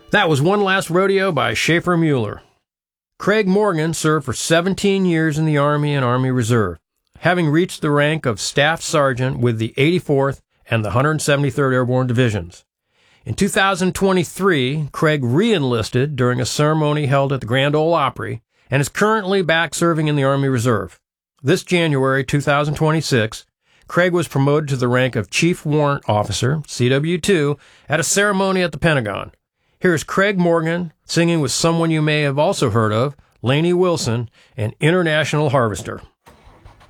That was One Last Rodeo by Schaefer Mueller. Craig Morgan served for 17 years in the Army and Army Reserve, having reached the rank of Staff Sergeant with the 84th and the 173rd Airborne Divisions. In 2023, Craig re-enlisted during a ceremony held at the Grand Ole Opry and is currently back serving in the Army Reserve. This January 2026, Craig was promoted to the rank of Chief Warrant Officer, CW2, at a ceremony at the Pentagon. Here's Craig Morgan singing with someone you may have also heard of, Lainey Wilson, and International Harvester.